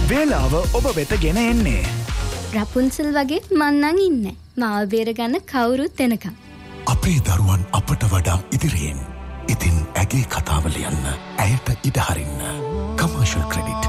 වේලාව ඔබ වෙත ගෙන එන්නේ රපුන්සල් වගේ මන්නන් ඉන්නේ. මාව බේරගන්න කවුරුත් එනකම්. අපේ දරුවන් අපට වඩා ඉදිරියෙන්. ඉතින් ඇගේ කතාව ලියන්න. ඇයට ඉඩ හරින්න. Commercial credit.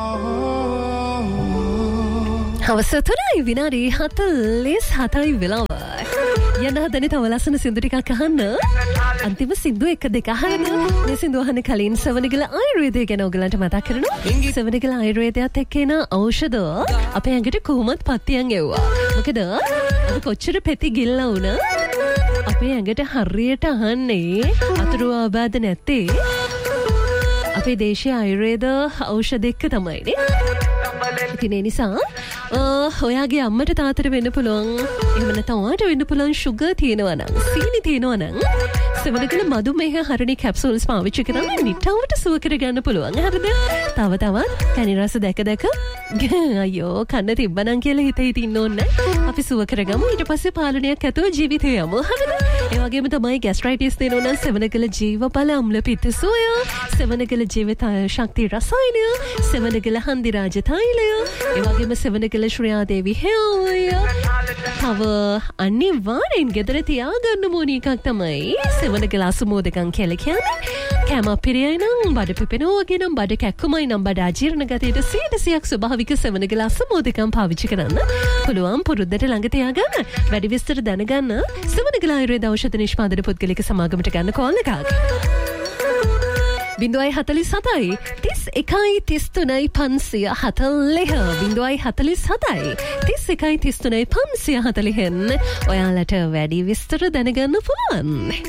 හවස 3 විනාඩි 47යි වෙලාව. යන්න හදන තව ලස්සන සින්දු ටිකක් අහන්න. අන්තිම සින්දු 1 2 අහන්න. මේ සින්දු අහන්න කලින් සවනගල ආයුර්වේදය ගැන ඔයගලන්ට මතක් කරනවා. සවනගල ආයුර්වේදයත් එක්ක එන ඖෂධ අපේ ඇඟට කොහොමත් පත්තියන් එවුවා. මොකද අපි කොච්චර පෙති ගිල්ලා වුණා අපේ ඇඟට හරියට අහන්නේ අතුරු ආබාධ නැත්තේ අපේ දේශීය ආයුර්වේද ඖෂධ එක්ක තමයිනේ. ඉතින් ඒ නිසා ඔයාගේ අම්මට තාත්තට වෙන්න පුළුවන්, එහෙම නැත්නම් ඔයාට වෙන්න පුළුවන් සුගර් තියෙනවා නම්, සීනි තියෙනවා නම් සෙවනකල මధుමේහ හරණි කැප්සූල්ස් පාවිච්චි කරලා නිට්ටවට සුව කරගන්න පුළුවන්. හරිද? තව තවත් කැණි රස දැක දැක අයියෝ කන්න තිබ්බනම් කියලා හිත ඉන්න ඕනේ. අපි සුව කරගමු. ඊට පස්සේ පාලනයක් ඇතුව ජීවිතය යමු. හරිද? ඒ වගේම තමයි ગેස්ට්‍රයිටිස් දෙනවා නම් සෙවනකල ජීවඵල අම්ල පිත්ත සෝය, සෙවනකල ජීවිත ශක්ති රසායනය, සෙවනකල හන්දි රාජ තෛලය, ඒ වගේම සෙවනකල ශ්‍රේයා දේවි හේවය. තව අනිවාර්යෙන් ගෙදර තියාගන්න ඕන එකක් තමයි සෙවනකල අසුමෝදකම් කියලා කියන්නේ. කැම පිරියයි නම්, බඩ පිපෙනවා වගේ නම්, බඩ කැක්කුමයි නම්, බඩ අජීර්ණ ගතියට 100% ස්වභාවික සෙවනකල අසුමෝදකම් පාවිච්චි කරන්න පුළුවන්. පුරුද්දට ළඟ තියාගන්න. වැඩි විස්තර දැනගන්න සෙවනකල ආයුර්වේද ඖෂධ නිෂ්පාදන පුද්ගලික සමාගමට ගන්න කෝල් එකක්. 047යි 31යි 33යි 540 047යි 31යි 33යි 540 ඔයාලට වැඩි විස්තර දැනගන්න පුළුවන්.